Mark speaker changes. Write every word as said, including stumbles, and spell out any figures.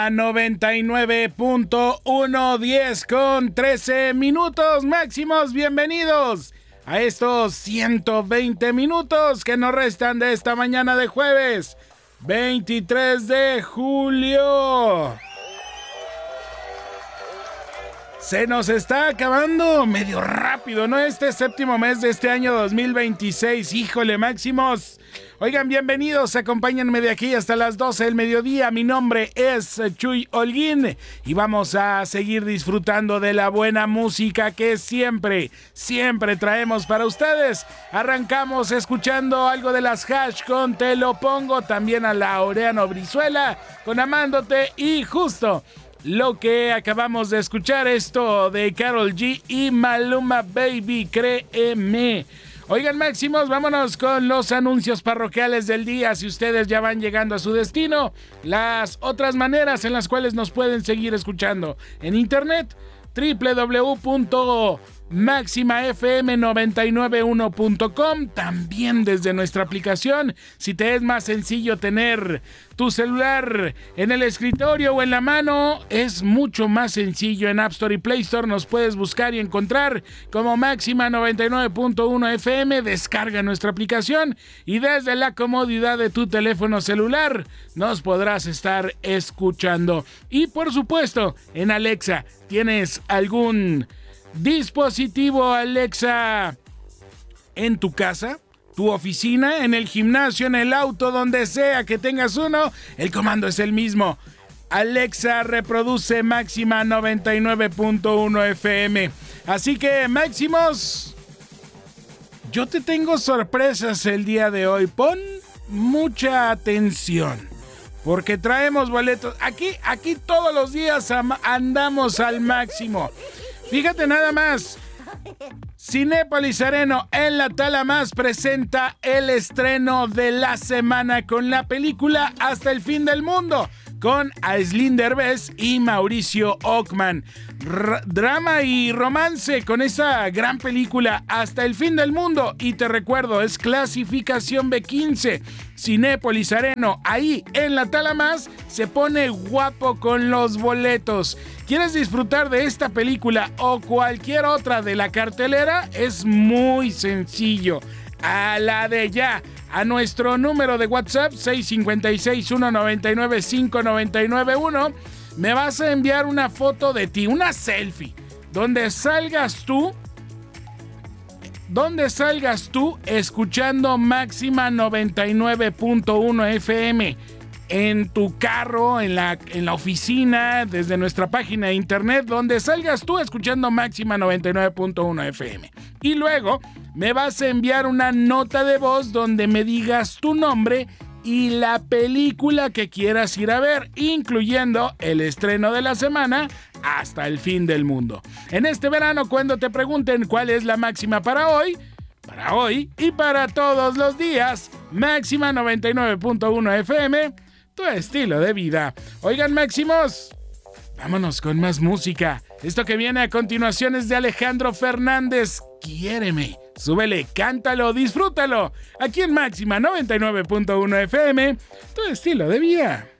Speaker 1: noventa y nueve punto uno, diez con trece minutos máximos. Bienvenidos a estos ciento veinte minutos que nos restan de esta mañana de jueves veintitrés de julio. Se nos está acabando medio rápido, ¿no? Este séptimo mes de este año dos mil veintiséis. Híjole, máximos. Oigan, bienvenidos, acompáñenme de aquí hasta las doce del mediodía. Mi nombre es Chuy Holguín y vamos a seguir disfrutando de la buena música que siempre, siempre traemos para ustedes. Arrancamos escuchando algo de las Hash con Te Lo Pongo, también a Laureano Brizuela con Amándote y justo lo que acabamos de escuchar, esto de Karol G y Maluma Baby, créeme. Oigan, máximos, vámonos con los anuncios parroquiales del día. Si ustedes ya van llegando a su destino, las otras maneras en las cuales nos pueden seguir escuchando en internet, doble u doble u doble u punto máxima f m noventa y nueve uno punto com, también desde nuestra aplicación. Si te es más sencillo tener tu celular en el escritorio o en la mano, es mucho más sencillo. En App Store y Play Store nos puedes buscar y encontrar como Máxima noventa y nueve punto uno F M. Descarga nuestra aplicación y desde la comodidad de tu teléfono celular nos podrás estar escuchando. Y por supuesto, en Alexa, ¿tienes algún dispositivo Alexa en tu casa, tu oficina, en el gimnasio, en el auto, donde sea que tengas uno? El comando es el mismo. Alexa, reproduce Máxima noventa y nueve punto uno F M. Así que, máximos, yo te tengo sorpresas el día de hoy. Pon mucha atención, porque traemos boletos. Aquí, aquí todos los días andamos al máximo. Fíjate nada más, Cinépolis Areno en la Tala Más presenta el estreno de la semana con la película Hasta el Fin del Mundo, con Aislinn Derbez y Mauricio Ockman. R- drama y romance con esa gran película Hasta el Fin del Mundo. Y te recuerdo, es clasificación B quince. Cinépolis Areno, ahí en la Tala Más, se pone guapo con los boletos. ¿Quieres disfrutar de esta película o cualquier otra de la cartelera? Es muy sencillo. A la de ya, a nuestro número de WhatsApp seis cinco seis, uno nueve nueve, cinco nueve nueve uno, me vas a enviar una foto de ti, una selfie, donde salgas tú, donde salgas tú escuchando Máxima noventa y nueve punto uno F M. En tu carro, en la, en la oficina, desde nuestra página de internet, donde salgas tú escuchando Máxima noventa y nueve punto uno F M. Y luego me vas a enviar una nota de voz donde me digas tu nombre y la película que quieras ir a ver, incluyendo el estreno de la semana, Hasta el Fin del Mundo. En este verano, cuando te pregunten cuál es la máxima para hoy, para hoy y para todos los días, Máxima noventa y nueve punto uno F M, tu estilo de vida. Oigan, máximos, vámonos con más música. Esto que viene a continuación es de Alejandro Fernández, Quiéreme. Súbele, cántalo, disfrútalo. Aquí en Máxima noventa y nueve punto uno F M, tu estilo de vida.